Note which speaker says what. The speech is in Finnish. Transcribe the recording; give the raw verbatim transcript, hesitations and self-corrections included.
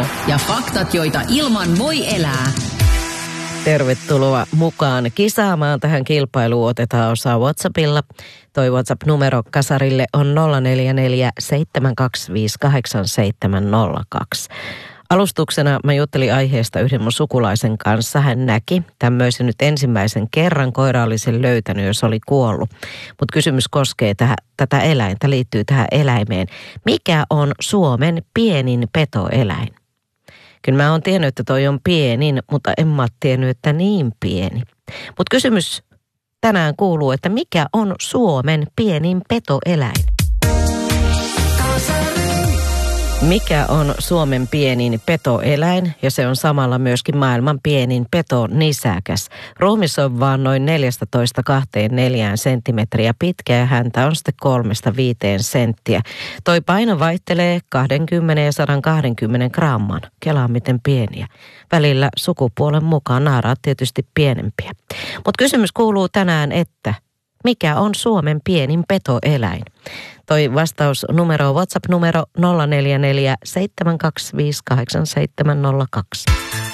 Speaker 1: ja faktat, joita ilman voi elää.
Speaker 2: Tervetuloa mukaan kisaamaan tähän kilpailuun. Otetaan osaa WhatsAppilla. Toi WhatsApp-numero kasarille on nolla neljä neljä seitsemän kaksi viisi kahdeksan seitsemän nolla kaksi. Alustuksena mä juttelin aiheesta yhden mun sukulaisen kanssa. Hän näki tämmöisen nyt ensimmäisen kerran. Koira oli sen löytänyt, jos oli kuollut. Mutta kysymys koskee tähän, tätä eläintä, liittyy tähän eläimeen. Mikä on Suomen pienin petoeläin? Kyllä mä oon tiennyt, että toi on pienin, mutta en mä ole tiennyt, että niin pieni. Mutta kysymys tänään kuuluu, että mikä on Suomen pienin petoeläin? Mikä on Suomen pienin petoeläin? Ja se on samalla myöskin maailman pienin petonisäkäs. Ruumis on vaan noin neljätoista kaksikymmentäneljä senttimetriä pitkä ja häntä on sitten kolmesta viiteen senttiä. Toi paino vaihtelee kaksikymmentä ja sata kaksikymmentä gramman. Kelaa miten pieniä. Välillä sukupuolen mukaan naaraat tietysti pienempiä. Mutta kysymys kuuluu tänään, että mikä on Suomen pienin petoeläin? Toi vastausnumero on WhatsApp-numero nolla neljä neljä seitsemän kaksi viisi kahdeksan seitsemän nolla kaksi.